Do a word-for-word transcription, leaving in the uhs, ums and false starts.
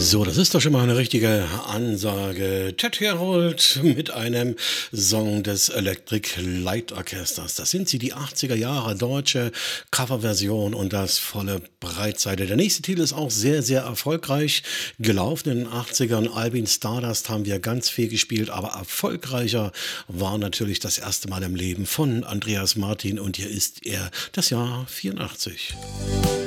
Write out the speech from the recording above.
So, das ist doch schon mal eine richtige Ansage. Ted Herold mit einem Song des Electric Light Orchesters. Das sind sie, die achtziger Jahre deutsche Coverversion und das volle Breitseite. Der nächste Titel ist auch sehr, sehr erfolgreich gelaufen in den achtzigern. Alvin Stardust haben wir ganz viel gespielt, aber erfolgreicher war natürlich das erste Mal im Leben von Andreas Martin und hier ist er, das Jahr vierundachtzig.